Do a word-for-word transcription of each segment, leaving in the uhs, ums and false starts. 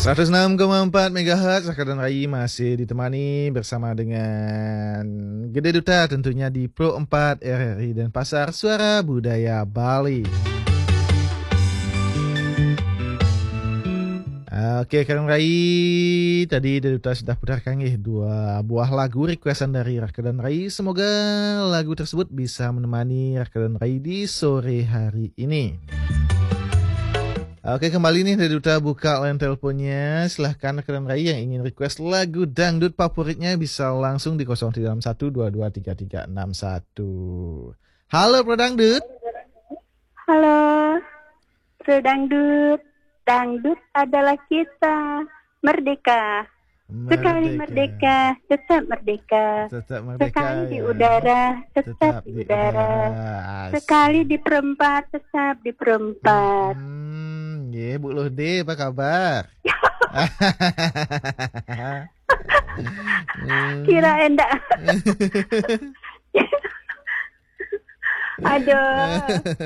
seratus enam koma empat megahertz Rakadana Rai masih ditemani bersama dengan Gede Duta tentunya di Pro empat R R I dan Pasar Suara Budaya Bali. Oke, Kang Rai, tadi Gede Duta sudah putarkan ya dua buah lagu requestan dari Rakadana Rai. Semoga lagu tersebut bisa menemani Rakadana Rai di sore hari ini. Oke, kembali nih dari Duta buka line teleponnya. Silahkan rekan Rai yang ingin request lagu dangdut favoritnya bisa langsung di nol tiga satu dua dua tiga tiga enam satu. Halo Pro Dangdut. Halo Pro Dangdut. Dangdut adalah kita merdeka. Merdeka. Sekali merdeka, tetap merdeka. Tetap merdeka. Sekali ya. di udara, tetap, tetap di udara. udara. Sekali di perempat, tetap di perempat. Hmm, ya Bu Lode, apa kabar? Kira enggak. Aduh.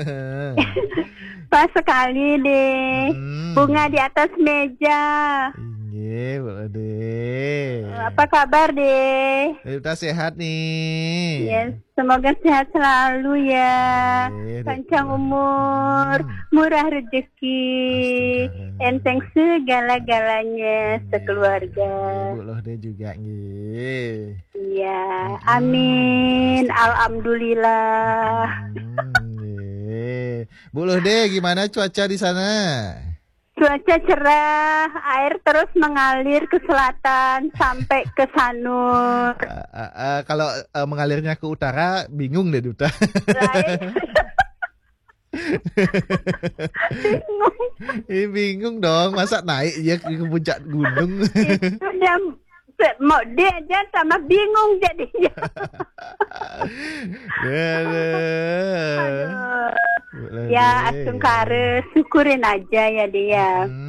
Pas sekali deh. Hmm. Bunga di atas meja. Iya, Bu Lode. Apa kabar deh? Kita sehat nih. Yes, semoga sehat selalu ya. Iya, Panjang umur, murah rezeki, enteng segala-galanya sekeluarga. Bu Lode juga nih. Iya, amin. Alhamdulillah. Hmm, Bu Lode, gimana cuaca di sana? Cuaca cerah, air terus mengalir ke selatan sampai ke Sanur. Uh, uh, uh, kalau uh, mengalirnya ke utara, bingung deh Duta. Bingung. Eh, bingung dong, masa naik ya ke puncak gunung? Itu dia mau dia aja sama bingung jadinya. Aduh. Ya, asung kare syukurin aja ya dia. Hmm.